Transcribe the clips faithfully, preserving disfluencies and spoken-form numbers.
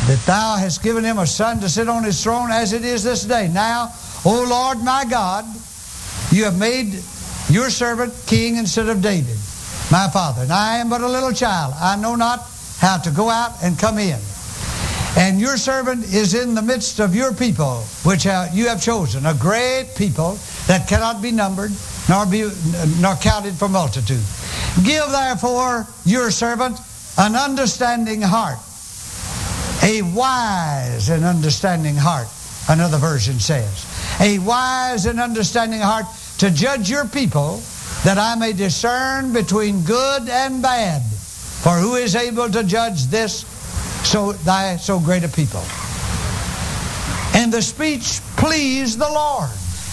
that thou hast given him a son to sit on his throne as it is this day. Now, O Lord my God, you have made your servant king instead of David, my father. And I am but a little child. I know not how to go out and come in. And your servant is in the midst of your people, which you have chosen, a great people that cannot be numbered, nor be nor counted for multitude. Give therefore your servant an understanding heart, a wise and understanding heart, another version says. A wise and understanding heart to judge your people, that I may discern between good and bad. For who is able to judge this, so thy so great a people? And the speech pleased the Lord.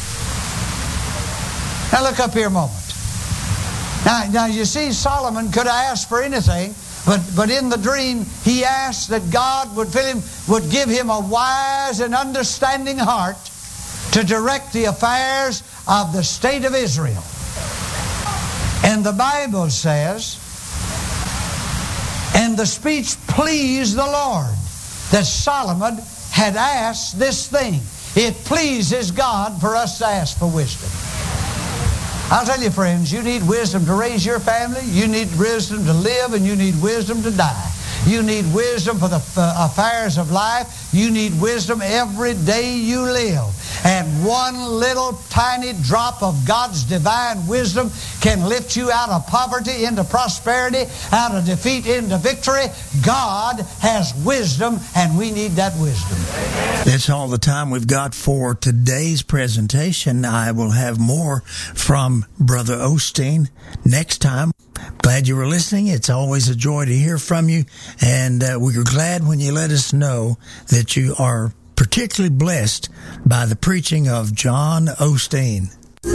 Now look up here a moment. Now, now you see, Solomon could have asked for anything, but, but in the dream he asked that God would fill him, would give him a wise and understanding heart to direct the affairs of the state of Israel. And the Bible says, and the speech pleased the Lord, that Solomon had asked this thing. It pleases God for us to ask for wisdom. I'll tell you, friends, you need wisdom to raise your family, you need wisdom to live, and you need wisdom to die. You need wisdom for the uh, affairs of life. You need wisdom every day you live. And one little tiny drop of God's divine wisdom can lift you out of poverty into prosperity, out of defeat into victory. God has wisdom, and we need that wisdom. That's all the time we've got for today's presentation. I will have more from Brother Osteen next time. Glad you were listening. It's always a joy to hear from you, and uh, we're glad when you let us know that you are particularly blessed by the preaching of John Osteen.